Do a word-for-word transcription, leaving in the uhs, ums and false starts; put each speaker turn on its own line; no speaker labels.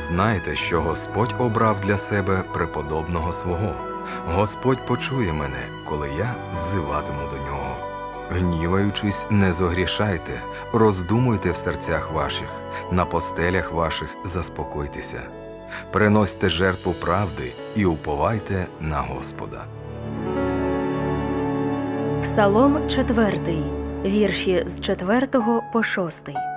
Знайте, що Господь обрав для себе преподобного свого. Господь почує мене, коли я взиватиму до нього. Гніваючись, не зогрішайте, роздумуйте в серцях ваших, на постелях ваших заспокойтеся. Приносьте жертву правди і уповайте на Господа.
Псалом четвертий, вірші з четвертого по шостий.